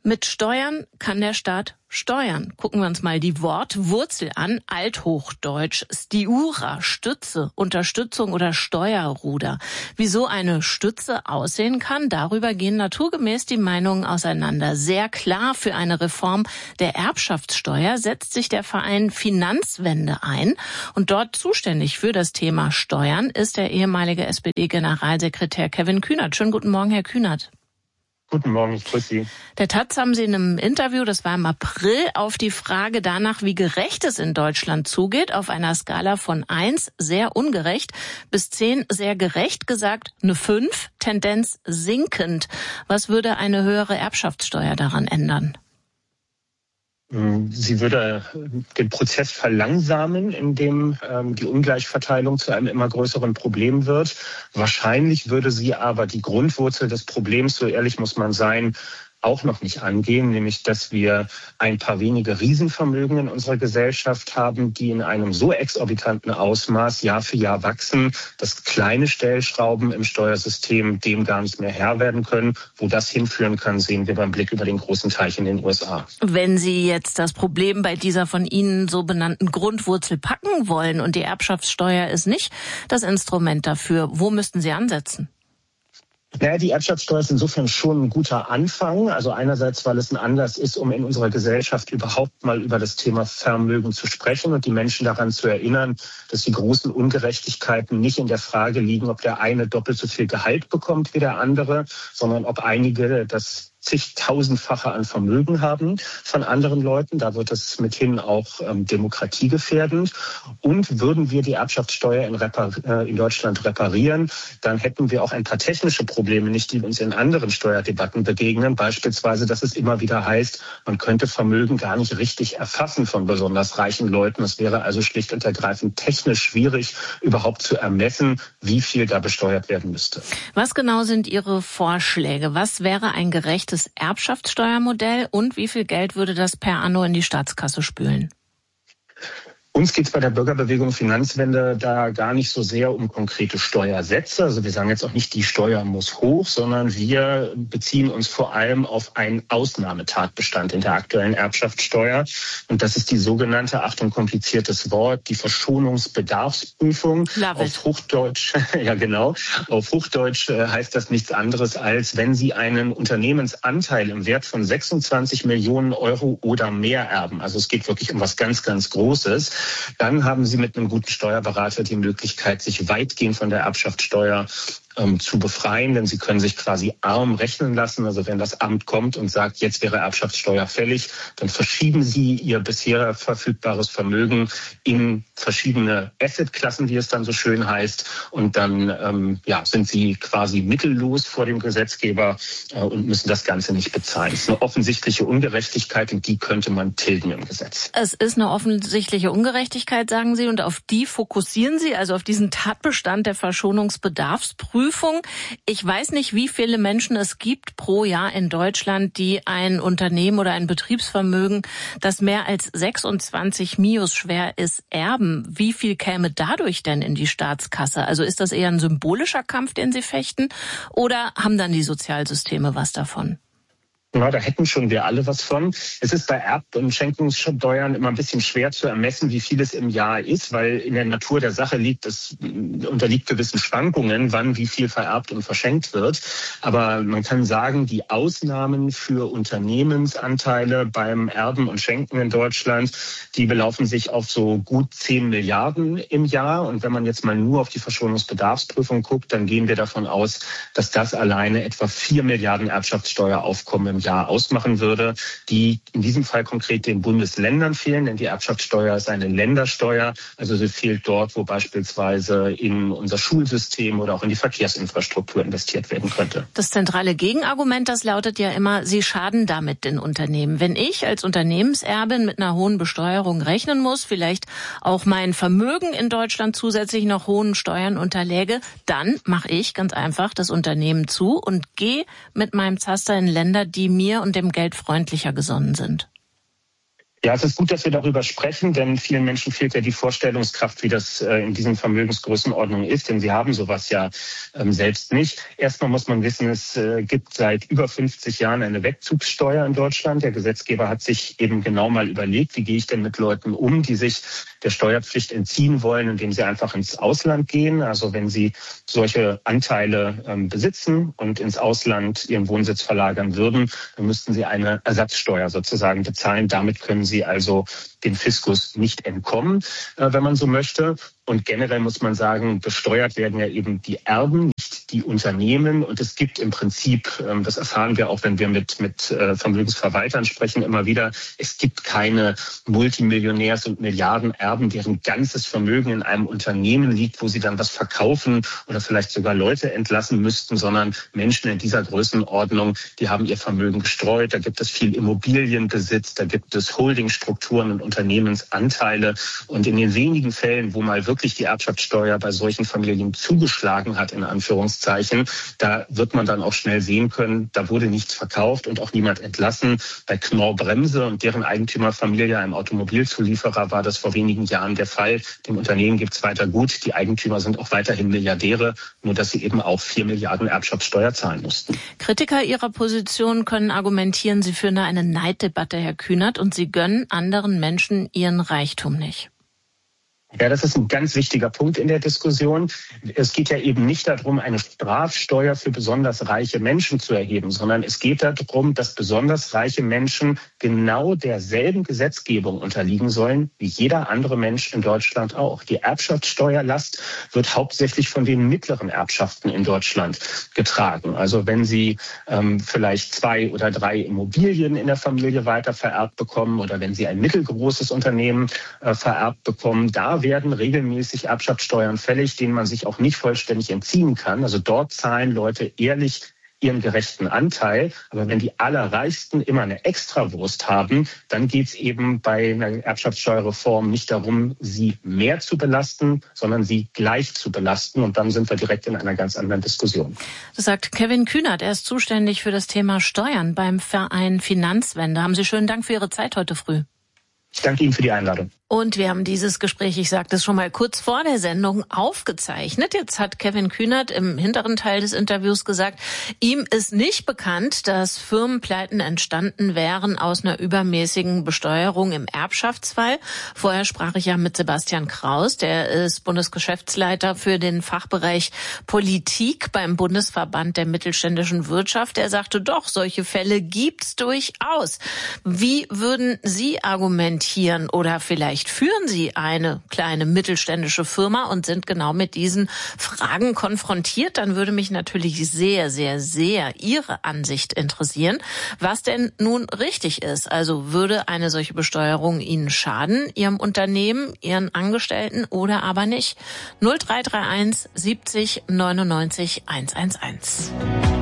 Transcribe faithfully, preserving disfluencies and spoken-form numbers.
Mit Steuern kann der Staat steuern. Gucken wir uns mal die Wortwurzel an. Althochdeutsch, stiura, Stütze, Unterstützung oder Steuerruder. Wie so eine Stütze aussehen kann, darüber gehen naturgemäß die Meinungen auseinander. Sehr klar, für eine Reform der Erbschaftssteuer setzt sich der Verein Finanzwende ein. Und dort zuständig für das Thema Steuern ist der ehemalige S P D-Generalsekretär Kevin Kühnert. Schönen guten Morgen, Herr Kühnert. Guten Morgen, ich grüße Sie. Der Taz haben Sie in einem Interview, das war im April, auf die Frage danach, wie gerecht es in Deutschland zugeht, auf einer Skala von eins, sehr ungerecht, bis zehn, sehr gerecht, gesagt, eine fünf, Tendenz sinkend. Was würde eine höhere Erbschaftssteuer daran ändern? Sie würde den Prozess verlangsamen, in dem ähm, die Ungleichverteilung zu einem immer größeren Problem wird. Wahrscheinlich würde sie aber die Grundwurzel des Problems, so ehrlich muss man sein, auch noch nicht angehen, nämlich dass wir ein paar wenige Riesenvermögen in unserer Gesellschaft haben, die in einem so exorbitanten Ausmaß Jahr für Jahr wachsen, dass kleine Stellschrauben im Steuersystem dem gar nicht mehr Herr werden können. Wo das hinführen kann, sehen wir beim Blick über den großen Teich in den U S A. Wenn Sie jetzt das Problem bei dieser von Ihnen so benannten Grundwurzel packen wollen und die Erbschaftssteuer ist nicht das Instrument dafür, wo müssten Sie ansetzen? Naja, die Erbschaftssteuer ist insofern schon ein guter Anfang. Also einerseits, weil es ein Anlass ist, um in unserer Gesellschaft überhaupt mal über das Thema Vermögen zu sprechen und die Menschen daran zu erinnern, dass die großen Ungerechtigkeiten nicht in der Frage liegen, ob der eine doppelt so viel Gehalt bekommt wie der andere, sondern ob einige das zigtausendfache an Vermögen haben von anderen Leuten. Da wird es mithin auch ähm, demokratiegefährdend. Und würden wir die Erbschaftssteuer in, Repar- äh, in Deutschland reparieren, dann hätten wir auch ein paar technische Probleme nicht, die uns in anderen Steuerdebatten begegnen. Beispielsweise, dass es immer wieder heißt, man könnte Vermögen gar nicht richtig erfassen von besonders reichen Leuten. Es wäre also schlicht und ergreifend technisch schwierig, überhaupt zu ermessen, wie viel da besteuert werden müsste. Was genau sind Ihre Vorschläge? Was wäre ein gerechtes Erbschaftssteuermodell und wie viel Geld würde das per anno in die Staatskasse spülen? Uns geht es bei der Bürgerbewegung Finanzwende da gar nicht so sehr um konkrete Steuersätze. Also wir sagen jetzt auch nicht, die Steuer muss hoch, sondern wir beziehen uns vor allem auf einen Ausnahmetatbestand in der aktuellen Erbschaftssteuer. Und das ist die sogenannte, Achtung, kompliziertes Wort, die Verschonungsbedarfsprüfung. Auf Hochdeutsch, ja genau, auf Hochdeutsch heißt das nichts anderes als, wenn Sie einen Unternehmensanteil im Wert von sechsundzwanzig Millionen Euro oder mehr erben. Also es geht wirklich um was ganz, ganz Großes. Dann haben Sie mit einem guten Steuerberater die Möglichkeit, sich weitgehend von der Erbschaftssteuer ähm, zu befreien, denn Sie können sich quasi arm rechnen lassen. Also wenn das Amt kommt und sagt, jetzt wäre Erbschaftssteuer fällig, dann verschieben Sie Ihr bisher verfügbares Vermögen in verschiedene Assetklassen, wie es dann so schön heißt. Und dann ähm, ja, sind Sie quasi mittellos vor dem Gesetzgeber äh, und müssen das Ganze nicht bezahlen. Das ist eine offensichtliche Ungerechtigkeit und die könnte man tilgen im Gesetz. Es ist eine offensichtliche Ungerechtigkeit, sagen Sie, und auf die fokussieren Sie, also auf diesen Tatbestand der Verschonungsbedarfsprüfung. Ich weiß nicht, wie viele Menschen es gibt pro Jahr in Deutschland, die ein Unternehmen oder ein Betriebsvermögen, das mehr als sechsundzwanzig Mios schwer ist, erben. Wie viel käme dadurch denn in die Staatskasse? Also ist das eher ein symbolischer Kampf, den Sie fechten, oder haben dann die Sozialsysteme was davon? Ja, da hätten schon wir alle was von. Es ist bei Erb- und Schenkungssteuern immer ein bisschen schwer zu ermessen, wie viel es im Jahr ist, weil in der Natur der Sache liegt, es unterliegt gewissen Schwankungen, wann wie viel vererbt und verschenkt wird. Aber man kann sagen, die Ausnahmen für Unternehmensanteile beim Erben und Schenken in Deutschland, die belaufen sich auf so gut zehn Milliarden im Jahr. Und wenn man jetzt mal nur auf die Verschonungsbedarfsprüfung guckt, dann gehen wir davon aus, dass das alleine etwa vier Milliarden Erbschaftssteueraufkommen im Jahr ausmachen würde, die in diesem Fall konkret den Bundesländern fehlen, denn die Erbschaftssteuer ist eine Ländersteuer, also sie fehlt dort, wo beispielsweise in unser Schulsystem oder auch in die Verkehrsinfrastruktur investiert werden könnte. Das zentrale Gegenargument, das lautet ja immer, Sie schaden damit den Unternehmen. Wenn ich als Unternehmenserbin mit einer hohen Besteuerung rechnen muss, vielleicht auch mein Vermögen in Deutschland zusätzlich noch hohen Steuern unterläge, dann mache ich ganz einfach das Unternehmen zu und gehe mit meinem Zaster in Länder, die mir und dem Geld freundlicher gesonnen sind. Ja, es ist gut, dass wir darüber sprechen, denn vielen Menschen fehlt ja die Vorstellungskraft, wie das äh, in diesen Vermögensgrößenordnungen ist, denn sie haben sowas ja ähm, selbst nicht. Erstmal muss man wissen, es äh, gibt seit über fünfzig Jahren eine Wegzugssteuer in Deutschland. Der Gesetzgeber hat sich eben genau mal überlegt, wie gehe ich denn mit Leuten um, die sich der Steuerpflicht entziehen wollen, indem sie einfach ins Ausland gehen. Also wenn sie solche Anteile ähm, besitzen und ins Ausland ihren Wohnsitz verlagern würden, dann müssten sie eine Ersatzsteuer sozusagen bezahlen. Damit können sie also dem Fiskus nicht entkommen, äh, wenn man so möchte. Und generell muss man sagen, besteuert werden ja eben die Erben, nicht die Unternehmen. Und es gibt im Prinzip, ähm, das erfahren wir auch, wenn wir mit, mit äh, Vermögensverwaltern sprechen, immer wieder, es gibt keine Multimillionärs- und Milliardenerben, deren ganzes Vermögen in einem Unternehmen liegt, wo sie dann was verkaufen oder vielleicht sogar Leute entlassen müssten, sondern Menschen in dieser Größenordnung, die haben ihr Vermögen gestreut. Da gibt es viel Immobilienbesitz, da gibt es Holdingstrukturen und Unternehmensanteile. Und in den wenigen Fällen, wo mal wirklich die Erbschaftssteuer bei solchen Familien zugeschlagen hat, in Anführungszeichen, da wird man dann auch schnell sehen können, da wurde nichts verkauft und auch niemand entlassen. Bei Knorr-Bremse und deren Eigentümerfamilie, einem Automobilzulieferer, war das vor wenigen Jahren der Fall. Dem Unternehmen geht es weiter gut. Die Eigentümer sind auch weiterhin Milliardäre, nur dass sie eben auch vier Milliarden Erbschaftssteuer zahlen mussten. Kritiker Ihrer Position können argumentieren, Sie führen da eine Neiddebatte, Herr Kühnert, und Sie gönnen anderen Menschen ihren Reichtum nicht. Ja, das ist ein ganz wichtiger Punkt in der Diskussion. Es geht ja eben nicht darum, eine Strafsteuer für besonders reiche Menschen zu erheben, sondern es geht darum, dass besonders reiche Menschen genau derselben Gesetzgebung unterliegen sollen, wie jeder andere Mensch in Deutschland auch. Die Erbschaftssteuerlast wird hauptsächlich von den mittleren Erbschaften in Deutschland getragen. Also wenn Sie ähm, vielleicht zwei oder drei Immobilien in der Familie weiter vererbt bekommen oder wenn Sie ein mittelgroßes Unternehmen äh, vererbt bekommen, da werden regelmäßig Erbschaftssteuern fällig, denen man sich auch nicht vollständig entziehen kann. Also dort zahlen Leute ehrlich ihren gerechten Anteil. Aber wenn die Allerreichsten immer eine Extrawurst haben, dann geht es eben bei einer Erbschaftssteuerreform nicht darum, sie mehr zu belasten, sondern sie gleich zu belasten. Und dann sind wir direkt in einer ganz anderen Diskussion. Das sagt Kevin Kühnert. Er ist zuständig für das Thema Steuern beim Verein Finanzwende. Haben Sie schönen Dank für Ihre Zeit heute früh. Ich danke Ihnen für die Einladung. Und wir haben dieses Gespräch, ich sagte es schon mal kurz vor der Sendung, aufgezeichnet. Jetzt hat Kevin Kühnert im hinteren Teil des Interviews gesagt, ihm ist nicht bekannt, dass Firmenpleiten entstanden wären aus einer übermäßigen Besteuerung im Erbschaftsfall. Vorher sprach ich ja mit Sebastian Kraus, der ist Bundesgeschäftsleiter für den Fachbereich Politik beim Bundesverband der mittelständischen Wirtschaft. Er sagte doch, solche Fälle gibt's durchaus. Wie würden Sie argumentieren oder vielleicht führen Sie eine kleine mittelständische Firma und sind genau mit diesen Fragen konfrontiert, dann würde mich natürlich sehr, sehr, sehr Ihre Ansicht interessieren, was denn nun richtig ist. Also würde eine solche Besteuerung Ihnen schaden, Ihrem Unternehmen, Ihren Angestellten oder aber nicht? null drei drei eins siebzig neunundneunzig hundertzehn.